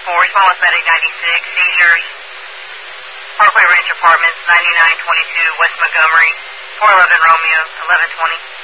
Smallest Medic 96, seizures. Parkway Ranch Apartments, 9922 West Montgomery, 411 Romeo, 1120.